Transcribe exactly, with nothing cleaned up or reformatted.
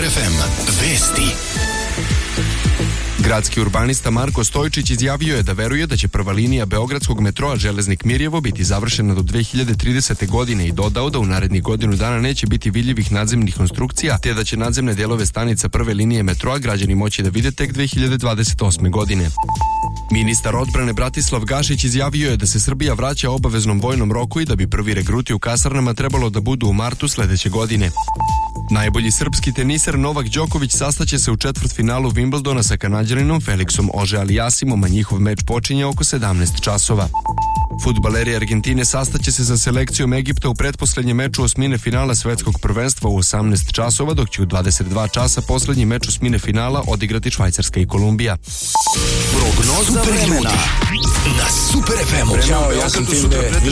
Super ef em. Vesti. Gradski urbanista Marko Stojčić izjavio je da veruje da će prva linija beogradskog metroa Železnik Mirjevo biti završena do dve hiljade tridesete. godine i dodao da u narednih godinu dana neće biti vidljivih nadzemnih konstrukcija, te da će nadzemne delove stanica prve linije metroa građani moći da vide tek dve hiljade dvadeset osme. godine. Ministar odbrane Bratislav Gašić izjavio je da se Srbija vraća obaveznom vojnom roku i da bi prvi regruti u kasarnama trebalo da budu u martu sledeće godine. Najbolji srpski teniser Novak Đoković sastaće se u četvrtfinalu Wimbledona sa Kanađaninom Felixom Auger-Aliassimom, a njihov meč počinje oko sedamnaest časova. Fudbaleri Argentine sastaće se sa selekcijom Egipta u pretposlednjem meču osmine finala svetskog prvenstva u osamnaest časova, dok će u dvadeset dva časa poslednji meč osmine finala odigrati Švajcarska i Kolumbija. Prognoza vremena na Super ef emu. Ćao, ja sam Tilde, vi